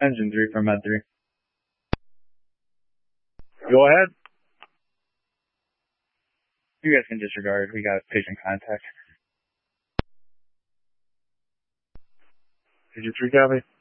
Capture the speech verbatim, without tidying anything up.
Engine three for Med three. Go ahead. You guys can disregard. We got patient contact. Engine three copy.